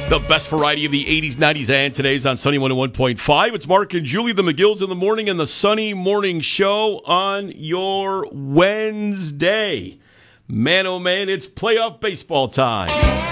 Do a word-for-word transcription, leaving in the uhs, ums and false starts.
The best variety of the eighties, nineties, and today's on Sunny one oh one point five. It's Mark and Julie, the McGills in the morning, and the Sunny Morning Show on your Wednesday. Man, oh man, it's playoff baseball time.